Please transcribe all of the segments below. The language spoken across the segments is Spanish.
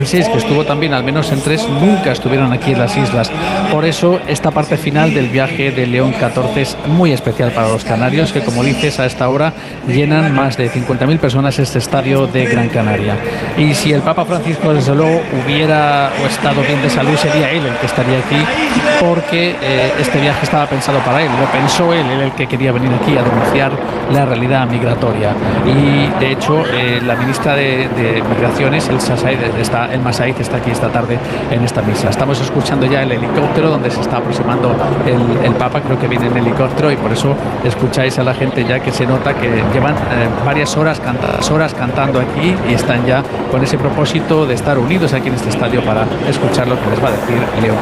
que estuvo también al menos en 3, nunca estuvieron aquí en las islas. Por eso esta parte final del viaje de León XIV es muy especial para los canarios, que como dices, a esta hora llenan más de 50.000 personas este estadio de Gran Canaria. Y si el Papa Francisco desde luego hubiera estado bien de salud, sería él el que estaría aquí, porque este viaje estaba pensado para él, lo pensó él el que quería venir aquí a denunciar la realidad migratoria. Y de hecho la ministra de Migraciones, el Massaid, está aquí esta tarde en esta misa. Estamos escuchando ya el helicóptero donde se está aproximando el Papa, creo que viene en helicóptero, y por eso escucháis a la gente ya, que se nota que llevan varias horas cantando aquí y están ya con ese propósito de estar unidos aquí en este estadio para escuchar lo que les va a decir León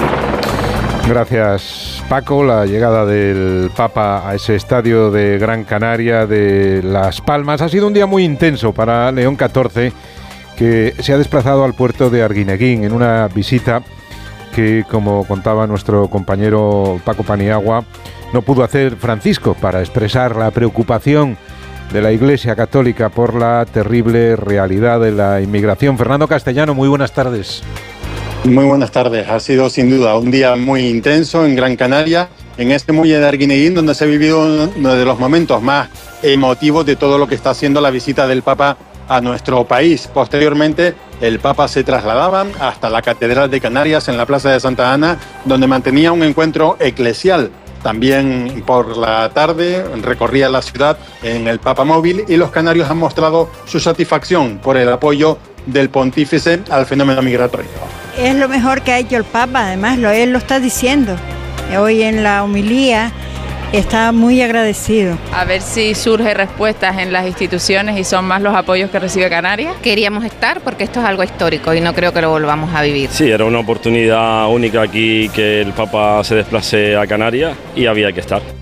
XIV. Gracias, Paco. La llegada del Papa a ese estadio de Gran Canaria de Las Palmas ha sido un día muy intenso para León XIV, que se ha desplazado al puerto de Arguineguín en una visita que, como contaba nuestro compañero Paco Paniagua, no pudo hacer Francisco, para expresar la preocupación de la Iglesia Católica por la terrible realidad de la inmigración. Fernando Castellano, muy buenas tardes. Muy buenas tardes. Ha sido sin duda un día muy intenso en Gran Canaria, en este muelle de Arguineguín, donde se ha vivido uno de los momentos más emotivos de todo lo que está haciendo la visita del Papa a nuestro país. Posteriormente, el Papa se trasladaba hasta la Catedral de Canarias en la Plaza de Santa Ana, donde mantenía un encuentro eclesial. También por la tarde recorría la ciudad en el Papa Móvil, y los canarios han mostrado su satisfacción por el apoyo del pontífice al fenómeno migratorio. Es lo mejor que ha hecho el Papa, además él lo está diciendo. Hoy en la homilía está muy agradecido. A ver si surge respuestas en las instituciones y son más los apoyos que recibe Canarias. Queríamos estar porque esto es algo histórico y no creo que lo volvamos a vivir. Sí, era una oportunidad única aquí que el Papa se desplace a Canarias y había que estar.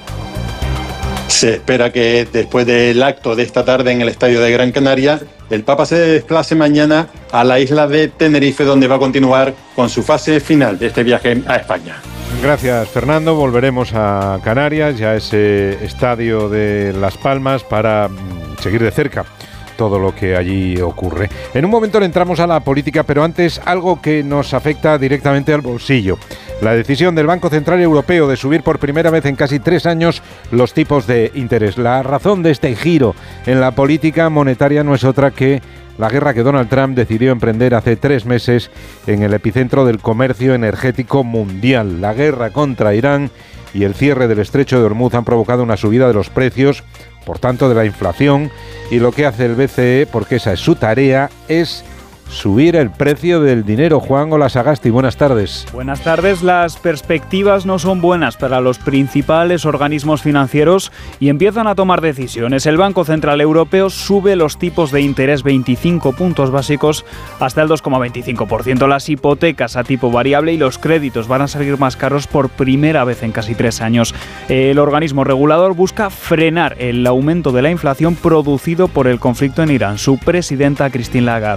Se espera que después del acto de esta tarde en el Estadio de Gran Canaria, el Papa se desplace mañana a la isla de Tenerife, donde va a continuar con su fase final de este viaje a España. Gracias, Fernando. Volveremos a Canarias, ya a ese estadio de Las Palmas, para seguir de cerca todo lo que allí ocurre. En un momento le entramos a la política, pero antes algo que nos afecta directamente al bolsillo. La decisión del Banco Central Europeo de subir por primera vez en casi 3 años los tipos de interés. La razón de este giro en la política monetaria no es otra que la guerra que Donald Trump decidió emprender hace 3 meses en el epicentro del comercio energético mundial. La guerra contra Irán y el cierre del estrecho de Hormuz han provocado una subida de los precios, por tanto de la inflación, y lo que hace el BCE, porque esa es su tarea, es subir el precio del dinero. Juan Olasagasti, buenas tardes. Buenas tardes. Las perspectivas no son buenas para los principales organismos financieros y empiezan a tomar decisiones. El Banco Central Europeo sube los tipos de interés 25 puntos básicos hasta el 2,25%. Las hipotecas a tipo variable y los créditos van a salir más caros por primera vez en casi 3 años. El organismo regulador busca frenar el aumento de la inflación producido por el conflicto en Irán. Su presidenta, Christine Lagarde.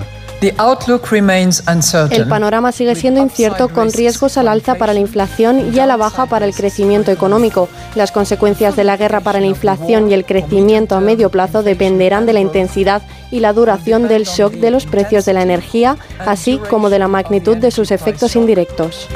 El panorama sigue siendo incierto, con riesgos al alza para la inflación y a la baja para el crecimiento económico. Las consecuencias de la guerra para la inflación y el crecimiento a medio plazo dependerán de la intensidad y la duración del shock de los precios de la energía, así como de la magnitud de sus efectos indirectos.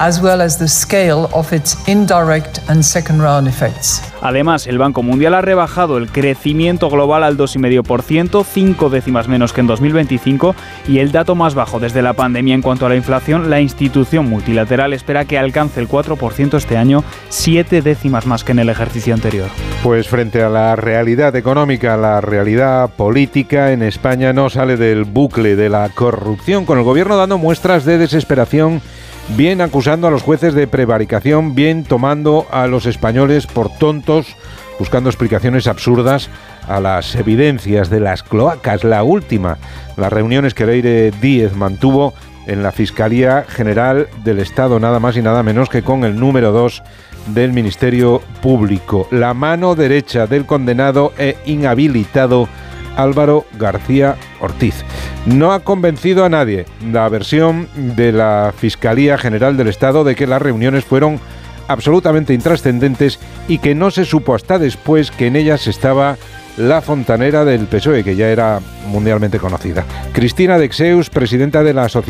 Además, el Banco Mundial ha rebajado el crecimiento global al 2,5%, 5 décimas menos que en 2025, y el dato más bajo desde la pandemia en cuanto a la inflación. La institución multilateral espera que alcance el 4% este año, 7 décimas más que en el ejercicio anterior. Pues frente a la realidad económica, la realidad política en España no sale del bucle de la corrupción, con el gobierno dando muestras de desesperación, bien acusando a los jueces de prevaricación, bien tomando a los españoles por tontos, buscando explicaciones absurdas a las evidencias de las cloacas. La última, las reuniones que Leire Díez mantuvo en la Fiscalía General del Estado, nada más y nada menos que con el número 2 del Ministerio Público, la mano derecha del condenado e inhabilitado Álvaro García Ortiz. No ha convencido a nadie la versión de la Fiscalía General del Estado de que las reuniones fueron absolutamente intrascendentes y que no se supo hasta después que en ellas estaba la fontanera del PSOE, que ya era mundialmente conocida. Cristina Dexeus, presidenta de la Asociación